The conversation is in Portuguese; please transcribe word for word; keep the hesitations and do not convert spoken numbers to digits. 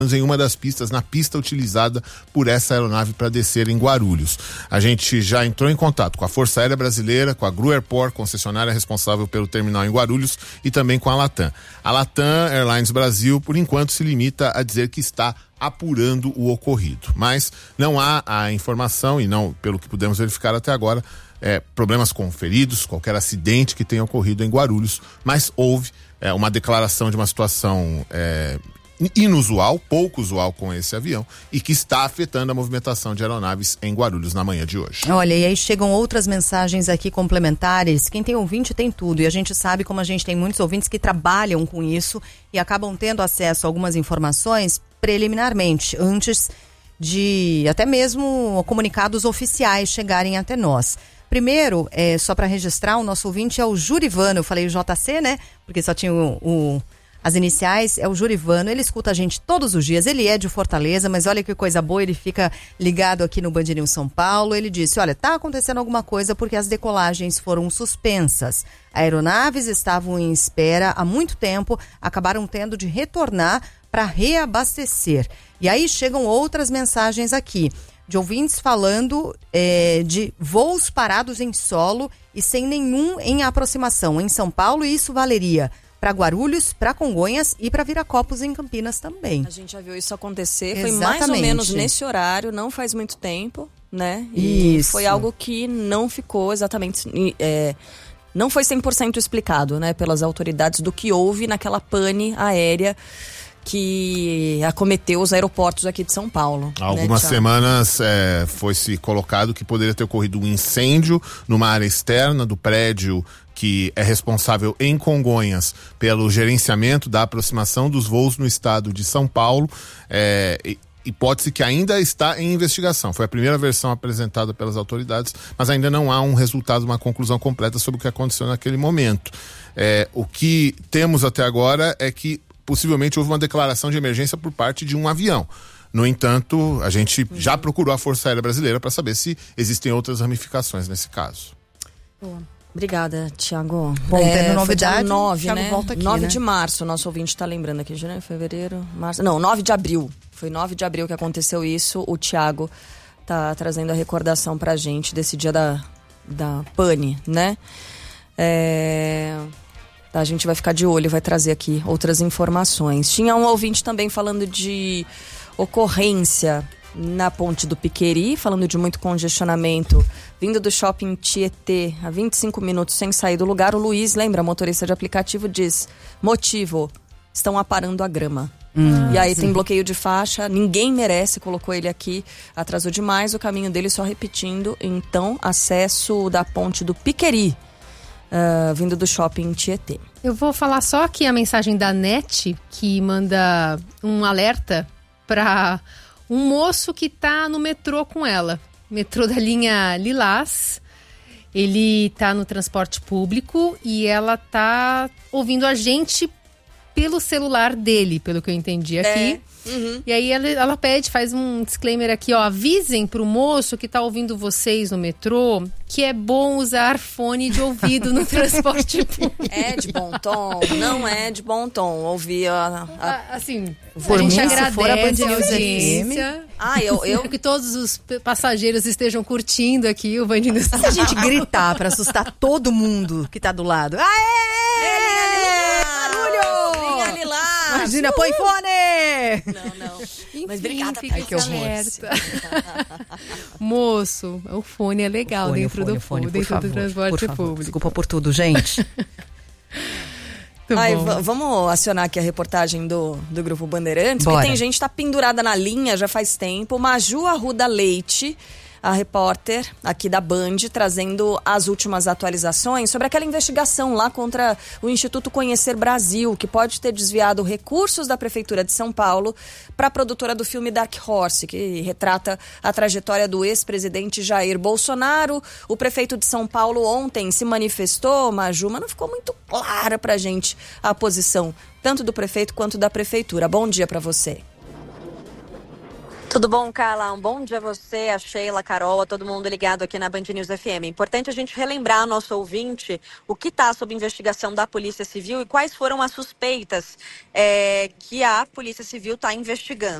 em uma das pistas, na pista utilizada por essa aeronave para descer em Guarulhos. A gente já entrou em contato com a Força Aérea Brasileira, com a Gru Airport, concessionária responsável pelo terminal em Guarulhos, e também com a Latam. A Latam Airlines Brasil, por enquanto, se limita a dizer que está apurando o ocorrido. Mas não há a informação, e não, pelo que pudemos verificar até agora, é, problemas com feridos, qualquer acidente que tenha ocorrido em Guarulhos, mas houve é, uma declaração de uma situação é, inusual, pouco usual com esse avião, e que está afetando a movimentação de aeronaves em Guarulhos na manhã de hoje. Olha, e aí chegam outras mensagens aqui complementares. Quem tem ouvinte tem tudo, e a gente sabe como a gente tem muitos ouvintes que trabalham com isso e acabam tendo acesso a algumas informações preliminarmente, antes de até mesmo comunicados oficiais chegarem até nós. Primeiro, é, só para registrar, o nosso ouvinte é o Jurivano. Eu falei o J C, né? Porque só tinha o... o As iniciais, é o Jurivano, ele escuta a gente todos os dias, ele é de Fortaleza, mas olha que coisa boa, ele fica ligado aqui no Band News São Paulo. Ele disse, olha, tá acontecendo alguma coisa porque as decolagens foram suspensas. Aeronaves estavam em espera há muito tempo, acabaram tendo de retornar para reabastecer. E aí chegam outras mensagens aqui, de ouvintes falando é, de voos parados em solo e sem nenhum em aproximação. Em São Paulo, isso valeria para Guarulhos, para Congonhas e para Viracopos, em Campinas também. A gente já viu isso acontecer, Exatamente. Foi mais ou menos nesse horário, não faz muito tempo, né? E isso. Foi algo que não ficou exatamente... É, não foi cem por cento explicado, né, pelas autoridades do que houve naquela pane aérea que acometeu os aeroportos aqui de São Paulo. Há algumas né, semanas é, foi se colocado que poderia ter ocorrido um incêndio numa área externa do prédio que é responsável em Congonhas pelo gerenciamento da aproximação dos voos no estado de São Paulo, é, hipótese que ainda está em investigação. Foi a primeira versão apresentada pelas autoridades, mas ainda não há um resultado, uma conclusão completa sobre o que aconteceu naquele momento. É, o que temos até agora é que possivelmente houve uma declaração de emergência por parte de um avião. No entanto, a gente já procurou a Força Aérea Brasileira para saber se existem outras ramificações nesse caso. Boa. Obrigada, Tiago. Bom, é, tendo novidade, nove, Thiago né? volta aqui, nove né? de março, nosso ouvinte está lembrando aqui, janeiro, fevereiro, março... Não, nove de abril. Foi nove de abril que aconteceu isso. O Tiago tá trazendo a recordação pra gente desse dia da, da pane, né? É... A gente vai ficar de olho, vai trazer aqui outras informações. Tinha um ouvinte também falando de ocorrência na ponte do Piqueri, falando de muito congestionamento, vindo do shopping Tietê, a vinte e cinco minutos sem sair do lugar. O Luiz, lembra, motorista de aplicativo, diz, motivo, estão aparando a grama. Hum, e aí sim. Tem bloqueio de faixa, ninguém merece, colocou ele aqui, atrasou demais o caminho dele, só repetindo. Então, acesso da ponte do Piqueri, uh, vindo do shopping Tietê. Eu vou falar só aqui a mensagem da NET, que manda um alerta para um moço que tá no metrô com ela. Metrô da linha Lilás. Ele tá no transporte público e ela tá ouvindo a gente pelo celular dele, pelo que eu entendi aqui. É. Uhum. E aí ela, ela pede, faz um disclaimer aqui, ó. Avisem pro moço que tá ouvindo vocês no metrô que é bom usar fone de ouvido no transporte público. É de bom tom, não é de bom tom. Ouvir a... a... Assim, por a gente mim, agradece se for a Band a News audiência. Ah, eu, eu... que todos os passageiros estejam curtindo aqui o Band News. Se a gente gritar pra assustar todo mundo que tá do lado. Aê! Barulho! Linha lá! Imagina, põe fone! Não, não. Enfim, Mas obrigada, fica Ai, que alerta. Moço, o fone é legal fone, dentro fone, do fone, dentro favor, do transporte público. Desculpa por tudo, gente. Ai, v- vamos acionar aqui a reportagem do, do Grupo Bandeirantes, Bora. porque tem gente que tá pendurada na linha já faz tempo. Maju Arruda Leite, a repórter aqui da Band, trazendo as últimas atualizações sobre aquela investigação lá contra o Instituto Conhecer Brasil, que pode ter desviado recursos da Prefeitura de São Paulo para a produtora do filme Dark Horse, que retrata a trajetória do ex-presidente Jair Bolsonaro. O prefeito de São Paulo ontem se manifestou, Maju, mas não ficou muito clara pra gente a posição tanto do prefeito quanto da Prefeitura. Bom dia para você. Tudo bom, Carla? Um bom dia a você, a Sheila, a Carol, a todo mundo ligado aqui na Band News F M. Importante a gente relembrar ao nosso ouvinte o que está sob investigação da Polícia Civil e quais foram as suspeitas é, que a Polícia Civil está investigando.